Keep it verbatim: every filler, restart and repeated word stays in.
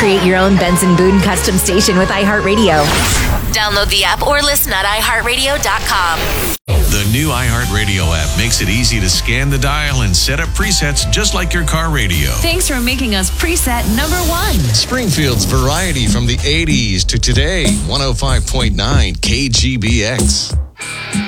Create your own Benson Boone custom station with iHeartRadio. Download the app or listen at i heart radio dot com. The new iHeartRadio app makes it easy to scan the dial and set up presets just like your car radio. Thanks for making us preset number one. Springfield's variety from the eighties to today. one oh five point nine K G B X.